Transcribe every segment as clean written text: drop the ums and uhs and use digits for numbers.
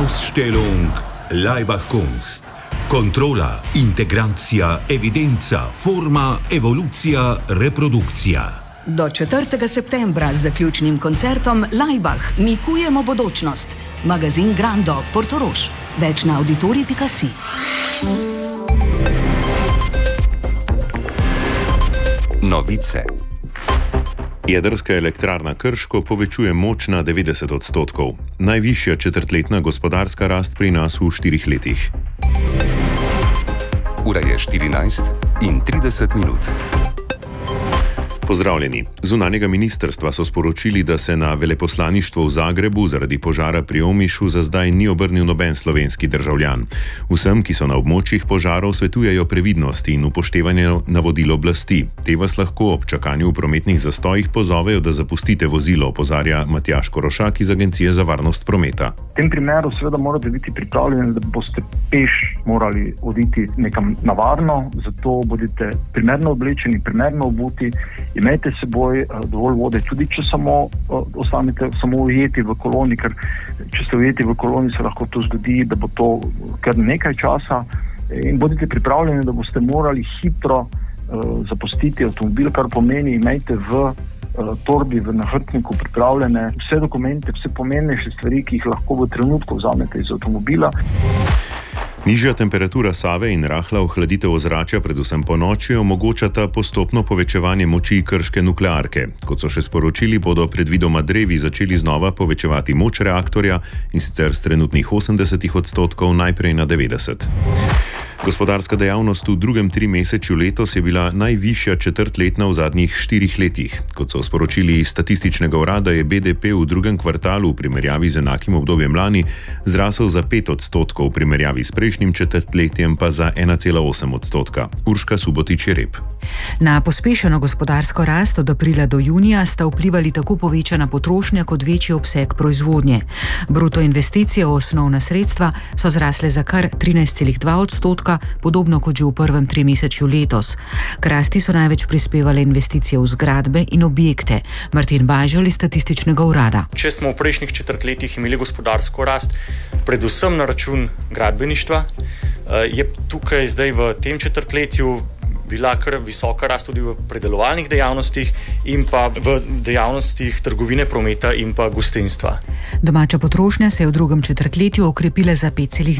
Aufstellung Laibach-Kunst. Kontrola, integracija, evidenca, forma, evolucija, reprodukcija. Do 4. septembra z zaključnim koncertom Laibach mi kujemo bodočnost. Magazin Grando, Portorož. Več na auditorij.si. Novice. Jedrska elektrarna Krško povečuje moč na 90%. Najvišja četrtletna gospodarska rast pri nas v 4 letih. Ura je 14:30. Pozdravljeni. Z zunanjega ministrstva so sporočili, da se na veleposlaništvo v Zagrebu zaradi požara pri Omišu za zdaj ni obrnil noben slovenski državljan. Vsem, ki so na območjih požarov, svetujejo previdnost in upoštevanje navodil oblasti. Te vas lahko ob čakanju v prometnih zastojih pozovejo, da zapustite vozilo, opozarja Matjaž Korošak iz Agencije za varnost prometa. V tem primeru seveda morate biti pripravljeni, da boste peš morali oditi nekam na varno, zato bodite primerno oblečeni, primerno obuti. Imejte s seboj dovolj vode, tudi če ostanete samo ujeti v koloni, ker če ste ujeti v koloni, se lahko to zgodi, da bo to kar nekaj časa, in bodite pripravljeni, da boste morali hitro zapustiti avtomobil, kar pomeni, imejte v torbi, v nahrbtniku pripravljene vse dokumente, vse pomembnejše stvari, ki jih lahko v trenutku vzamete iz avtomobila. Nižja temperatura Save in rahla ohladitev ozračja, predvsem ponoči, omogočata postopno povečevanje moči krške nuklearke. Kot so še sporočili, bodo predvidoma drevi začeli znova povečevati moč reaktorja, in sicer s trenutnih 80% najprej na 90%. Gospodarska dejavnost v drugem trimesečju letos je bila najvišja četrtletna v zadnjih 4 letih. Kot so sporočili iz statističnega urada, je BDP v drugem kvartalu v primerjavi z enakim obdobjem lani zrasel za 5%, v primerjavi s prejšnjim četrtletjem pa za 1,8%. Urška Subotič-Jereb. Na pospešeno gospodarsko rast od aprila do junija sta vplivali tako povečana potrošnja kot večji obseg proizvodnje. Bruto investicije v osnovna sredstva so zrasle za kar 13,2%, podobno kot že v prvem trimesečju letos. K rasti so največ prispevale investicije v zgradbe in objekte. Martin Bajžal iz statističnega urada. Če smo v prejšnjih četrtletjih imeli gospodarsko rast, predvsem na račun gradbeništva, je tukaj zdaj v tem četrtletju bila kar visoka rast tudi v predelovalnih dejavnostih in pa v dejavnostih trgovine, prometa in pa gostinstva. Domača potrošnja se je v drugem četrtletju okrepila za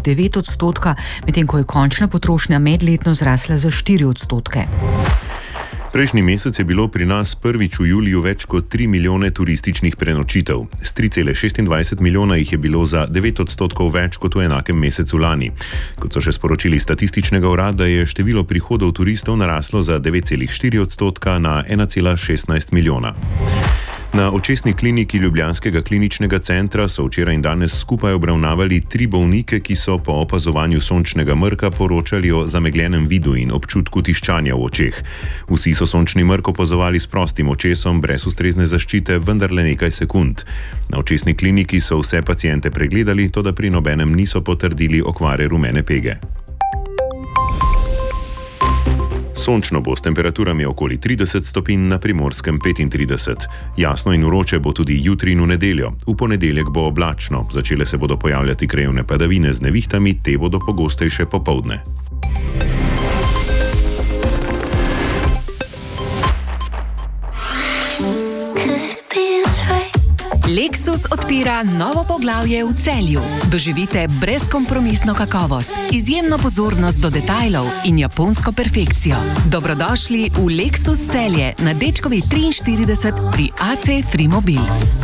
5,9%, medtem ko je končna potrošnja medletno zrasla za 4%. Prejšnji mesec je bilo pri nas prvič v juliju več kot 3 milijone turističnih prenočitev. S 3,26 milijona jih je bilo za 9% več kot v enakem mesecu lani. Kot so še sporočili statističnega urada, je število prihodov turistov naraslo za 9,4% na 1,16 milijona. Na očesni kliniki Ljubljanskega kliničnega centra so včeraj in danes skupaj obravnavali 3 bolnike, ki so po opazovanju sončnega mrka poročali o zamegljenem vidu in občutku tiščanja v očeh. Vsi so sončni mrk opazovali s prostim očesom, brez ustrezne zaščite, vendar le nekaj sekund. Na očesni kliniki so vse paciente pregledali, toda pri nobenem niso potrdili okvare rumene pege. Sončno bo s temperaturami okoli 30 stopinj, na Primorskem 35. Jasno in vroče bo tudi jutri in v nedeljo. V ponedeljek bo oblačno, začele se bodo pojavljati krajevne padavine z nevihtami, te bodo pogostejše popoldne. Lexus odpira novo poglavje v Celju. Doživite brezkompromisno kakovost, izjemno pozornost do detajlov in japonsko perfekcijo. Dobrodošli v Lexus Celje na Dečkovi 43 pri AC Frimobil.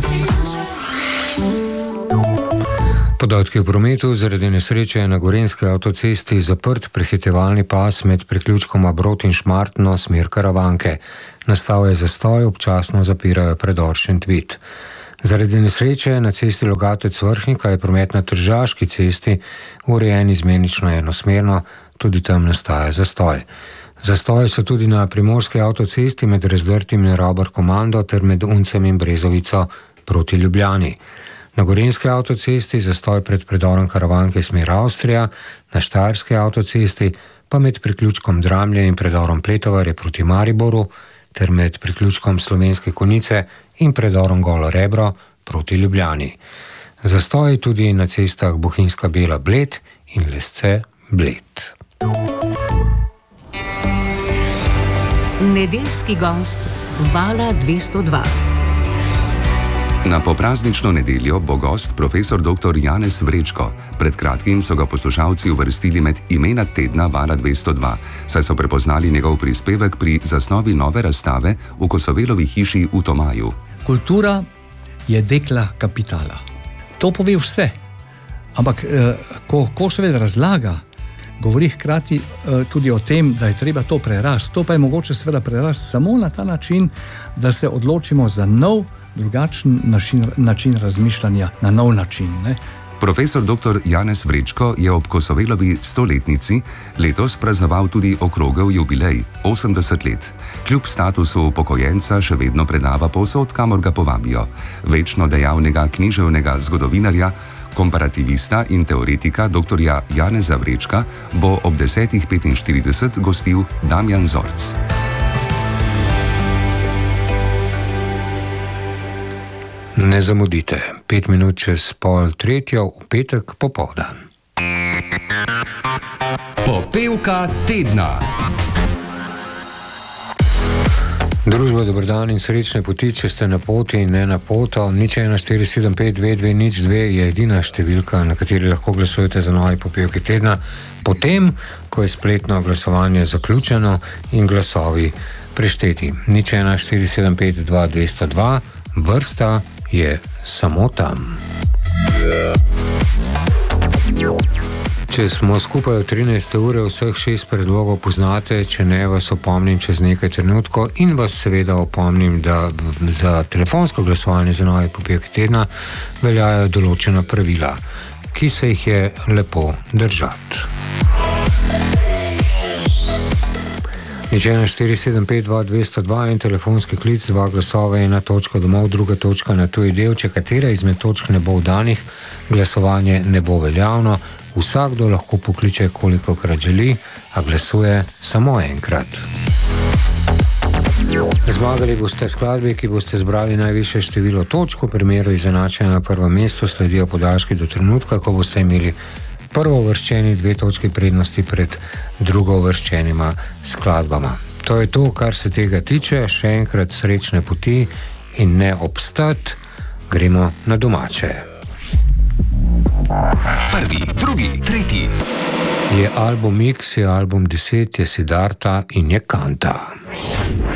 Podatki o prometu. Zaradi nesreče je na Gorenjski avtocesti zaprt prehitevalni pas med priključkoma Brod in Šmartno smer Karavanke. Nastal je zastoj, občasno zapirajo predor Šentvid. Zaradi nesreče na cesti Logatec-Vrhnika je promet na Tržaški cesti urejen izmenično enosmerno, tudi tam nastaja zastoj. Zastoji so tudi na Primorski avtocesti med Razdrtim in Ravbar-Komando ter med Uncem in Brezovico proti Ljubljani. Na Gorenjski avtocesti zastoj pred predorom Karavanke smer Avstrija, na Štajerski avtocesti pa med priključkom Dramlje in predorom Pletovarje proti Mariboru ter med priključkom Slovenske Konjice in predorom Golo Rebro proti Ljubljani. Zastoji tudi na cestah Bohinjska Bela Bled in Lesce Bled. Nedeljski gost Vala 202. Na popraznično nedeljo bo gost profesor dr. Janez Vrečko. Pred kratkim so ga poslušalci uvrstili med imena tedna Vala 202, saj so prepoznali njegov prispevek pri zasnovi nove razstave v Kosovelovi hiši v Tomaju. Kultura je dekla kapitala. To pove vse. Ampak ko Kosovel razlaga, govori hkrati tudi o tem, da je treba to prerasti. To pa je mogoče seveda prerasti samo na ta način, da se odločimo za nov, drugačen način razmišljanja, na nov način. Ne? Profesor dr. Janez Vrečko je ob Kosovelovi 100-letnici letos praznoval tudi okrogel jubilej, 80 let. Kljub statusu upokojenca še vedno predava povsod, kamor ga povabijo. Večno dejavnega književnega zgodovinarja, komparativista in teoretika dr. Janeza Vrečka bo ob 10:45 gostil Damjan Zorc. Ne zamudite, 5 minut čez 2:30 v petek popoldan. Popevka tedna. Družba, dober dan in srečne poti, če ste na poti in ne na poto. 014752202 je edina številka, na kateri lahko glasujete za novi popevki tedna, potem, ko je spletno glasovanje zaključeno in glasovi prešteti. 014752202, vrsta je samo tam. Če smo skupaj v 13. ure, vseh 6 predlogov poznate, če ne, vas opomnim čez nekaj trenutkov in vas seveda opomnim, da za telefonsko glasovanje za nove popevke tedna veljajo določena pravila, ki se jih je lepo držati. 014752202 in telefonski klic, 2 glasova, 1 točka domov, 2 točka na tuji del. Če katera izmed točk ne bo vdanih, glasovanje ne bo veljavno. Vsakdo lahko pokliče kolikokrat želi, a glasuje samo enkrat. Zmagali boste skladbi, ki boste zbrali najvišje število točk. V primeru izenačenja na prvem mestu sledijo podaljški do trenutka, ko boste imeli prvouvrščeni 2 točki prednosti pred drugouvrščenima skladbama. To je to, kar se tega tiče. Še enkrat srečne poti in ne obstat. Gremo na domače. Prvi, drugi, tretji. Je album X, je album 10, je Siddharta in je Kanta.